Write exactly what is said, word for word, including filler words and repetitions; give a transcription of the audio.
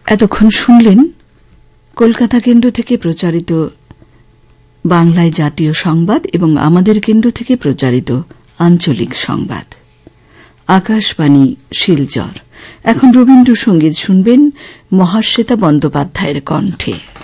এতক্ষণ শুনলেন কলকাতা কেন্দ্র থেকে প্রচারিত বাংলায় জাতীয় সংবাদ এবং আমাদের কেন্দ্র থেকে প্রচারিত আঞ্চলিক সংবাদ। আকাশবাণী শিলচর। এখন রবীন্দ্রসঙ্গীত শুনবেন মহাশ্বেতা বন্দ্যোপাধ্যায়ের কণ্ঠে।